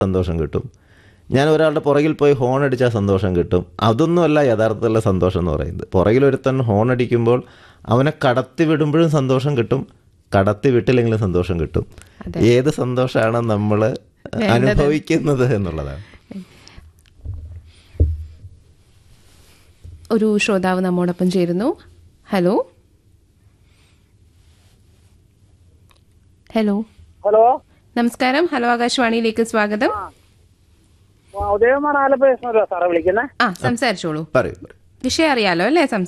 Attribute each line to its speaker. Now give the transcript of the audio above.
Speaker 1: സന്തോഷം കിട്ടും. ഞാൻ ഒരാളുടെ പുറകിൽ പോയി ഹോൺ അടിച്ചാൽ സന്തോഷം കിട്ടും. അതൊന്നുമല്ല യഥാർത്ഥത്തിലുള്ള സന്തോഷം എന്ന് പറയുന്നത്. പുറകിലൊരുത്തൻ ഹോൺ അടിക്കുമ്പോൾ അവനെ കടത്തി വിടുമ്പോഴും സന്തോഷം കിട്ടും, കടത്തി വിട്ടില്ലെങ്കിലും സന്തോഷം കിട്ടും. ഏത് സന്തോഷമാണ് നമ്മൾ അനുഭവിക്കുന്നത് എന്നുള്ളതാണ്.
Speaker 2: ഒരു ശ്രോതാവ് നമ്മോടൊപ്പം ചേരുന്നു. ഹലോ ഹലോ
Speaker 3: ഹലോ,
Speaker 2: നമസ്കാരം. ഹലോ, ആകാശവാണിയിലേക്ക് സ്വാഗതം.
Speaker 3: ഉദയകുമാർ ആലപ്പുഴ സാറേ വിളിക്കുന്നത്.
Speaker 2: സംസാരിച്ചോളൂ.
Speaker 1: പറയൂ.
Speaker 2: വിഷയം അറിയാലോ അല്ലേ?